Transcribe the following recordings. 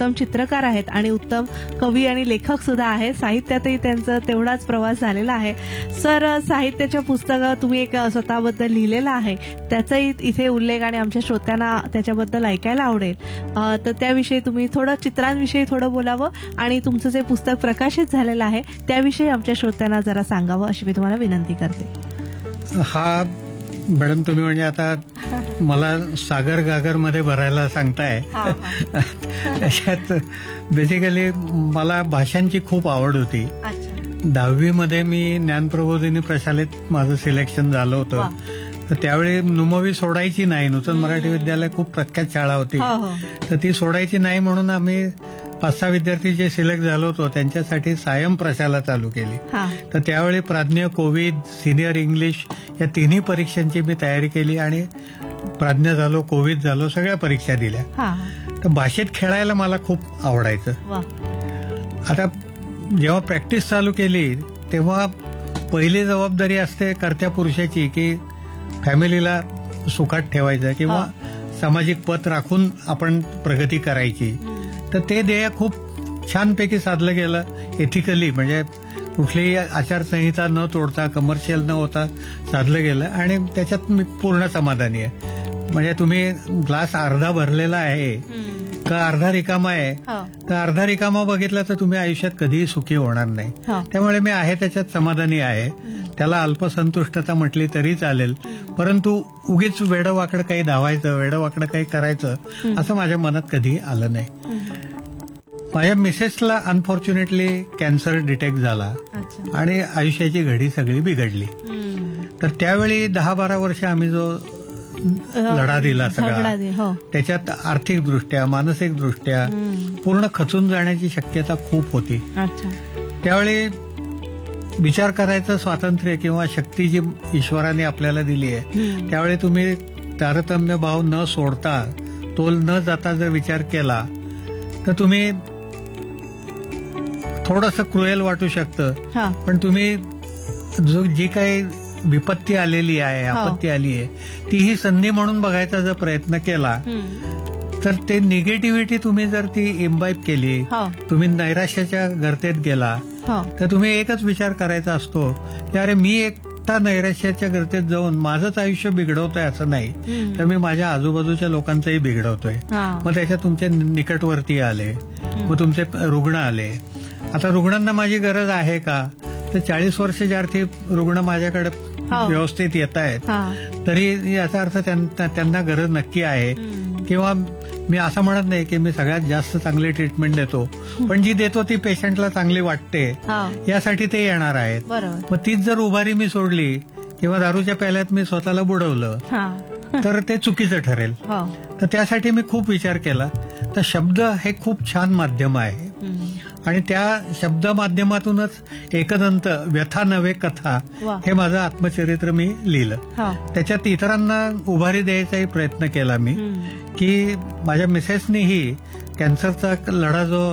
उत्तम चित्रकार आहेत आणि उत्तम कवी आणि लेखक सुद्धा आहेत. साहित्यातही त्यांचा तेवढाच प्रवास झालेला आहे. सर, साहित्याच्या पुस्तकं तुम्ही एक स्वतःबद्दल लिहिलेलं आहे, त्याचाही इथे उल्लेख आणि आमच्या श्रोत्यांना त्याच्याबद्दल ऐकायला आवडेल. तर त्याविषयी तुम्ही थोडं, चित्रांविषयी थोडं बोलावं आणि तुमचं जे पुस्तक प्रकाशित झालेलं आहे त्याविषयी आमच्या श्रोत्यांना जरा सांगावं अशी मी तुम्हाला विनंती करते. हा मॅडम, तुम्ही म्हणजे आता मला सागर गागर मध्ये भरायला सांगताय. त्याच्यात बेसिकली मला भाषांची खूप आवड होती. 10वी मध्ये मी ज्ञानप्रबोधिनी प्रशालेत माझं सिलेक्शन झालं होतं. तर त्यावेळी नुमवी सोडायची नाही. नूतन मराठी विद्यालय खूप प्रख्यात शाळा होती, तर ती सोडायची नाही म्हणून आम्ही 5-6 विद्यार्थी जे सिलेक्ट झालो होतो त्यांच्यासाठी सायम प्रशाला चालू केली. तर त्यावेळी प्राज्ञ, कोविद, सिनियर इंग्लिश या तिन्ही परीक्षांची मी तयारी केली आणि प्राज्ञ झालो, कोविद झालो, सगळ्या परीक्षा दिल्या. तर भाषेत खेळायला मला खूप आवडायचं. आता जेव्हा प्रॅक्टिस चालू केली तेव्हा पहिली जबाबदारी असते कर्त्या पुरुषाची की फॅमिलीला सुखात ठेवायचं किंवा सामाजिक पत राखून आपण प्रगती करायची. तर ते ध्येय खूप छानपैकी साधलं गेलं एथिकली, म्हणजे कुठलीही आचारसंहिता न तोडता, कमर्शियल न होता साधलं गेलं आणि त्याच्यात मी पूर्ण समाधानी आहे. म्हणजे तुम्ही ग्लास अर्धा भरलेला आहे का अर्धा रिकामा आहे, तर अर्धा रिकामा बघितला तर तुम्ही आयुष्यात कधीही सुखी होणार नाही. त्यामुळे मी आहे त्याच्यात समाधानी आहे. त्याला अल्पसंतुष्टता म्हटली तरी चालेल, परंतु उगीच वेडवाकडं काही धावायचं, वेडवाकडं काही करायचं असं माझ्या मनात कधी आलं नाही. माझ्या मिसेसला अनफॉर्च्युनेटली कॅन्सर डिटेक्ट झाला आणि आयुष्याची घडी सगळी बिघडली. तर त्यावेळी 10-12 वर्ष आम्ही जो लढा दिला सगळा, त्याच्यात आर्थिकदृष्ट्या, मानसिकदृष्ट्या पूर्ण खचून जाण्याची शक्यता खूप होती. त्यावेळी विचार करायचं स्वातंत्र्य किंवा शक्ती जी ईश्वराने आपल्याला दिली आहे, त्यावेळी तुम्ही तारतम्य भाव न सोडता, तोल न जाता जर विचार केला तर तुम्ही थोडंसं क्रुएल वाटू शकतं, पण तुम्ही जी काही विपत्ती आलेली आहे, आपत्ती आली आहे, ती ही संधी म्हणून बघायचा जर प्रयत्न केला तर ते निगेटिव्हिटी तुम्ही जर ती इम्बाईब केली, तुम्ही नैराश्याच्या गर्तेत गेला, तर तुम्ही एकच विचार करायचा असतो की अरे मी एकटा नैराश्याच्या गर्तेत जाऊन माझंच आयुष्य बिघडवतोय असं नाही, तर मी माझ्या आजूबाजूच्या लोकांचंही बिघडवतोय. मग त्याच्यात तुमचे निकटवर्ती आले, मग तुमचे रुग्ण आले. आता रुग्णांना माझी गरज आहे का, तर 40 वर्ष ज्यार्थी रुग्ण माझ्याकडे व्यवस्थित येत आहेत, तरी याचा अर्थ त्यांना गरज नक्की आहे. किंवा मी असं म्हणत नाही की मी सगळ्यात जास्त चांगली ट्रीटमेंट देतो, पण जी देतो ती पेशंटला चांगली वाटते यासाठी ते येणार आहेत. मग तीच जर उभारी मी सोडली किंवा दारूच्या प्याल्यात मी स्वतःला बुडवलं तर ते चुकीचं ठरेल. तर त्यासाठी मी खूप विचार केला. तर शब्द हे खूप छान माध्यम आहे आणि त्या शब्द माध्यमातूनच एकदंत, व्यथा नव्हे कथा, हे माझं आत्मचरित्र मी लिहिलं. त्याच्यात इतरांना उभारी द्यायचाही प्रयत्न केला मी की माझ्या मिसेसनीही कॅन्सरचा लढा जो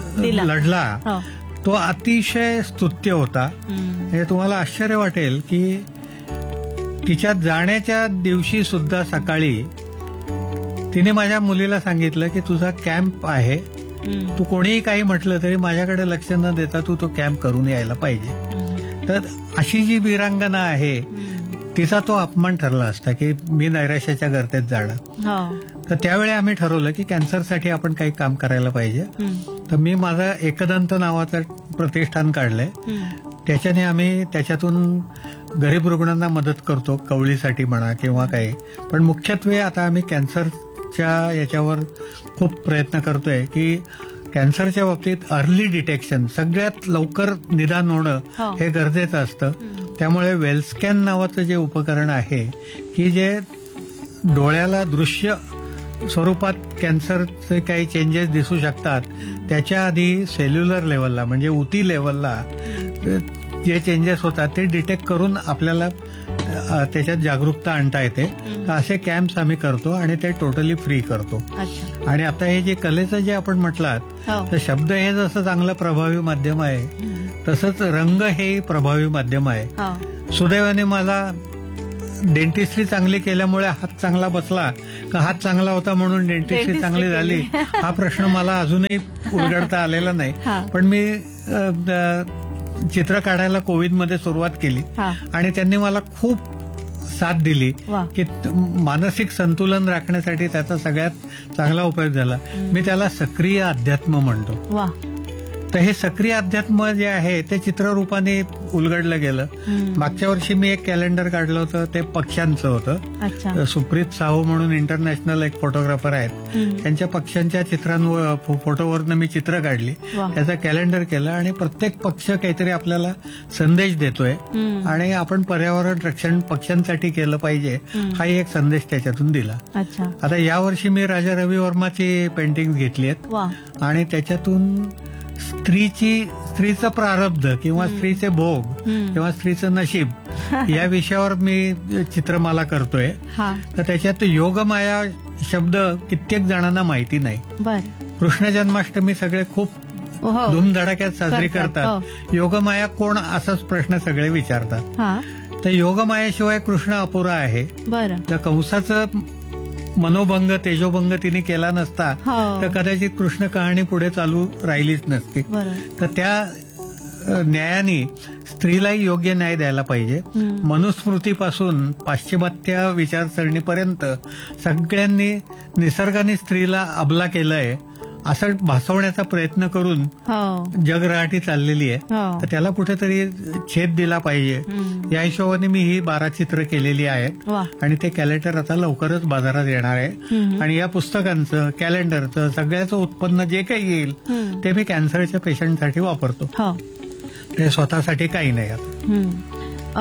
लढला तो अतिशय स्तुत्य होता. म्हणजे तुम्हाला आश्चर्य वाटेल की तिच्या जाण्याच्या दिवशी सुद्धा सकाळी तिने माझ्या मुलीला सांगितलं की तुझा कॅम्प आहे, तू कोणीही काही म्हटलं तरी माझ्याकडे लक्ष न देता तू तो कॅम्प करून यायला पाहिजे. तर अशी जी वीरांगना आहे तिचा तो अपमान ठरला असता की मी नैराश्याच्या गर्तेत जाणं. तर त्यावेळी आम्ही ठरवलं की कॅन्सरसाठी आपण काही काम करायला पाहिजे. तर मी माझं एकदंत नावाचं प्रतिष्ठान काढलंय. त्याच्याने आम्ही त्याच्यातून गरीब रुग्णांना मदत करतो, कवळीसाठी म्हणा किंवा काही. पण मुख्यत्वे आता आम्ही कॅन्सरच्या याच्यावर खूप प्रयत्न करतोय की कॅन्सरच्या बाबतीत अर्ली डिटेक्शन, सगळ्यात लवकर निदान होणं हे गरजेचं असतं. त्यामुळे वेलस्कॅन नावाचं जे उपकरण आहे की जे डोळ्याला दृश्य स्वरूपात कॅन्सरचे काही चेंजेस दिसू शकतात, त्याच्या आधी सेल्युलर लेवलला म्हणजे उती लेवलला जे चेंजेस होतात ते डिटेक्ट करून आपल्याला त्याच्यात जागरूकता आणता येते. तर असे कॅम्प्स आम्ही करतो आणि ते टोटली फ्री करतो. आणि आता हे जे कलेचं जे आपण म्हटलात, तर शब्द हे जसं चांगलं प्रभावी माध्यम आहे तसंच रंग हे प्रभावी माध्यम आहे. सुदैवाने मला डेंटिस्ट्री चांगली केल्यामुळे हात चांगला बसला का हात चांगला होता म्हणून डेंटिस्ट्री चांगली झाली हा प्रश्न मला अजूनही उलगडता आलेला नाही. पण मी चित्र काढायला कोविडमध्ये सुरुवात केली आणि त्यांनी मला खूप साथ दिली की मानसिक संतुलन राखण्यासाठी त्याचा सगळ्यात चांगला उपयोग झाला. मी त्याला सक्रिय अध्यात्म म्हणतो. तर हे सक्रिय अध्यात्म जे आहे ते चित्ररूपाने उलगडलं गेलं. मागच्या वर्षी मी एक कॅलेंडर काढलं होतं, ते पक्ष्यांचं होतं. सुप्रीत साहू म्हणून इंटरनॅशनल एक फोटोग्राफर आहेत, त्यांच्या पक्ष्यांच्या चित्रांवर फोटोवरनं मी चित्र काढली, त्याचं कॅलेंडर केलं आणि प्रत्येक पक्ष काहीतरी आपल्याला संदेश देतोय आणि आपण पर्यावरण रक्षण पक्ष्यांसाठी केलं पाहिजे हाही एक संदेश त्याच्यातून दिला. आता यावर्षी मी राजा रवी वर्माची पेंटिंग घेतली आहेत आणि त्याच्यातून स्त्रीचं प्रारब्ध किंवा स्त्रीचे भोग किंवा स्त्रीचं नशीब या विषयावर मी चित्रमाला करतोय. तर त्याच्यात योगमाया शब्द कित्येक जणांना माहिती नाही. कृष्ण जन्माष्टमी सगळे खूप धूमधडाक्यात साजरी करतात. योगमाया कोण असाच प्रश्न सगळे विचारतात. तर योगमायाशिवाय कृष्ण अपुरा आहे. तर कंसाचं मनोभंग तेजोभंग तिने केला नसता तर कदाचित कृष्ण कहाणी पुढे चालू राहिलीच नसती. तर त्या न्यायाने स्त्रीलाही योग्य न्याय द्यायला पाहिजे. मनुस्मृतीपासून पाश्चिमात्य विचारसरणीपर्यंत सगळ्यांनी निसर्गाने स्त्रीला अबला केलंय असं भासवण्याचा प्रयत्न करून जगराहाटी चाललेली आहे. तर त्याला कुठेतरी छेद दिला पाहिजे या हिशोबाने मी ही 12 चित्र केलेली आहेत आणि ते कॅलेंडर आता लवकरच बाजारात येणार आहे. आणि या पुस्तकांचं कॅलेंडरचं सगळ्याचं उत्पन्न जे काही येईल ते मी कॅन्सरच्या पेशंटसाठी वापरतो. ते स्वतःसाठी काही नाही. आता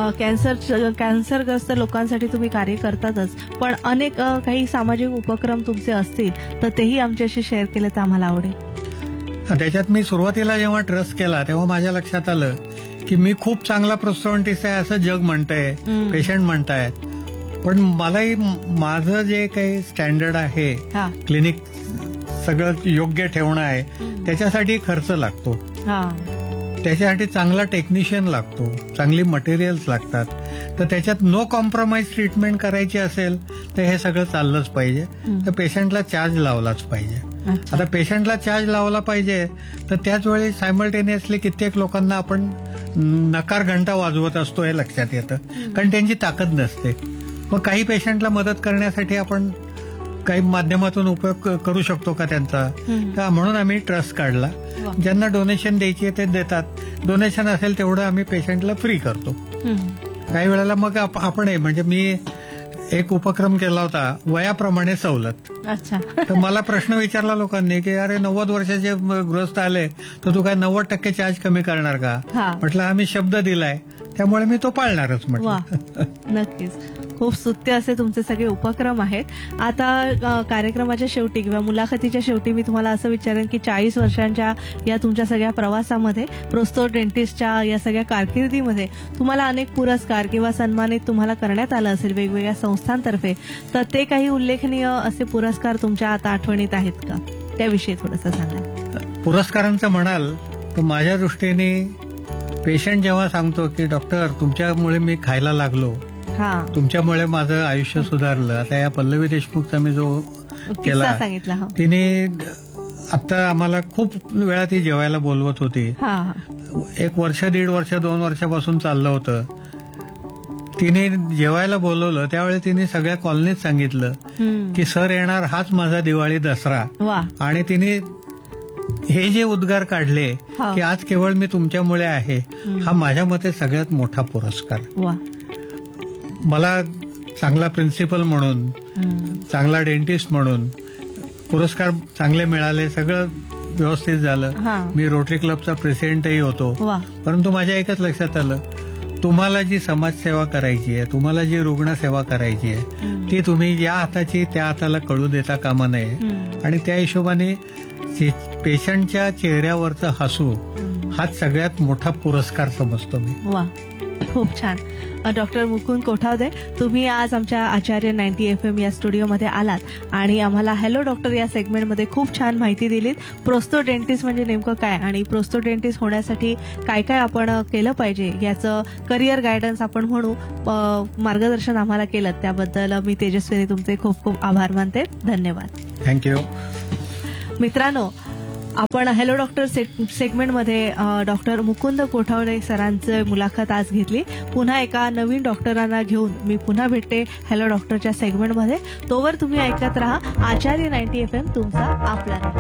कॅन्सरग्रस्त लोकांसाठी तुम्ही कार्य करतातच, पण अनेक काही सामाजिक उपक्रम तुमचे असतील तर तेही आमच्याशी शेअर केले तर आम्हाला आवडेल. त्याच्यात मी सुरुवातीला जेव्हा ट्रस्ट केला तेव्हा माझ्या लक्षात आलं की मी खूप चांगला प्रोस्टॉन्टिस्ट आहे असं जग म्हणतंय, पेशंट म्हणतायत. पण मलाही माझं जे काही स्टँडर्ड आहे क्लिनिक सगळं योग्य ठेवणं आहे त्याच्यासाठी खर्च लागतो. त्याच्यासाठी चांगला टेक्निशियन लागतो, चांगली मटेरियल्स लागतात. तर त्याच्यात नो कॉम्प्रोमाइज ट्रीटमेंट करायची असेल तर हे सगळं चाललंच पाहिजे. तर पेशंटला चार्ज लावलाच पाहिजे. आता पेशंटला चार्ज लावला पाहिजे तर त्याच वेळी सायमल्टेनियसली कित्येक लोकांना आपण नकार घंटा वाजवत असतो हे लक्षात येतं, कारण त्यांची ताकद नसते. मग काही पेशंटला मदत करण्यासाठी आपण काही माध्यमातून उपयोग करू शकतो का त्यांचा, म्हणून आम्ही ट्रस्ट काढला. ज्यांना डोनेशन द्यायची ते देतात, डोनेशन असेल तेवढं आम्ही पेशंटला फ्री करतो. काही वेळेला मग आपण म्हणजे मी एक उपक्रम केला होता वयाप्रमाणे सवलत. तर मला प्रश्न विचारला लोकांनी की अरे 90 वर्षाचे ग्रस्त आले तर तू काय 90% चार्ज कमी करणार का. म्हटलं आम्ही शब्द दिलाय त्यामुळे मी तो पाळणारच म्हटलं. नक्कीच खूप स्तुत्य असे तुमचे सगळे उपक्रम आहेत. आता कार्यक्रमाच्या शेवटी किंवा मुलाखतीच्या शेवटी मी तुम्हाला असं विचारेन की 40 वर्षांच्या या तुमच्या सगळ्या प्रवासामध्ये प्रोस्तो डेंटिस्टच्या या सगळ्या कारकिर्दीमध्ये तुम्हाला अनेक पुरस्कार किंवा सन्मानित तुम्हाला करण्यात आलं असेल वेगवेगळ्या संस्थांतर्फे, तर ते काही उल्लेखनीय असे पुरस्कार तुमच्या आता आठवणीत आहेत का, त्याविषयी थोडंसं सांगा. पुरस्कारांचं म्हणाल तर माझ्या दृष्टीने पेशंट जेव्हा सांगतो की डॉक्टर तुमच्यामुळे मी खायला लागलो, तुमच्यामुळे माझं आयुष्य सुधारलं. आता या पल्लवी देशमुखचा मी जो केला तिने आता आम्हाला खूप वेळा ती जेवायला बोलवत होती. 1 वर्ष 1.5 वर्ष 2 वर्षापासून चाललं होतं. तिने जेवायला बोलवलं त्यावेळी तिने सगळ्या कॉलनीत सांगितलं की सर येणार हाच माझा दिवाळी दसरा. आणि तिने हे जे उद्गार काढले की आज केवळ मी तुमच्यामुळे आहे, हा माझ्या मते सगळ्यात मोठा पुरस्कार. मला चांगला प्रिन्सिपल म्हणून, चांगला डेंटिस्ट म्हणून पुरस्कार चांगले मिळाले, सगळं व्यवस्थित झालं. मी रोटरी क्लबचा प्रेसिडेंटही होतो. परंतु माझ्या एकच लक्षात आलं, तुम्हाला जी समाजसेवा करायची आहे, तुम्हाला जी रुग्णसेवा करायची आहे ती तुम्ही या हाताची त्या हाताला कळू देता कामा नये. आणि त्या हिशोबाने पेशंटच्या चेहऱ्यावरचं हसू हाच सगळ्यात मोठा पुरस्कार समजतो मी. खूप छान. डॉक्टर मुकुंद कोठावदे, तुम्ही आज आमच्या आचार्य 90 FM या स्टुडिओमध्ये आलात आणि आम्हाला हॅलो डॉक्टर या सेगमेंटमध्ये खूप छान माहिती दिलीत. प्रोस्थोडेंटिस्ट म्हणजे नेमकं काय आणि प्रोस्थोडेंटिस्ट होण्यासाठी काय काय आपण केलं पाहिजे याचं करिअर गायडन्स आपण म्हणू मार्गदर्शन आम्हाला केलं, त्याबद्दल मी तेजस्विनी तुमचे खूप खूप आभार मानते. धन्यवाद. थँक्यू. मित्रांनो, आपण हॅलो डॉक्टर सेगमेंटमध्ये डॉक्टर मुकुंद कोठावदे सरांची मुलाखत आज घेतली. पुन्हा एका नवीन डॉक्टरांना घेऊन मी पुन्हा भेटते हॅलो डॉक्टरच्या सेगमेंटमध्ये. तोवर तुम्ही ऐकत राहा आचार्य 90 FM, तुमचा आपला.